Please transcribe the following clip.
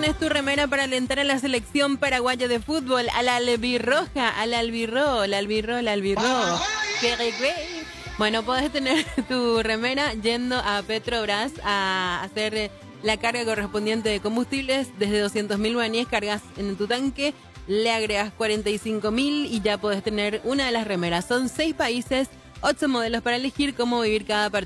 tenés tu remera para alentar a la selección paraguaya de fútbol, a la albirroja, al albirro. ¡Qué regüey! Bueno, podés tener tu remera yendo a Petrobras a hacer la carga correspondiente de combustibles. Desde 200.000 guaraníes cargas en tu tanque, le agregas 45.000 y ya podés tener una de las remeras. Son 6 países, 8 modelos para elegir cómo vivir cada partido.